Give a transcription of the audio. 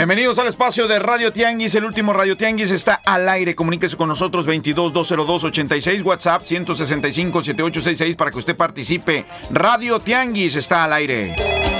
Bienvenidos al espacio de Radio Tianguis. El último Radio Tianguis está al aire. Comuníquese con nosotros 22-202-86, WhatsApp 165-7866 para que usted participe. Radio Tianguis está al aire.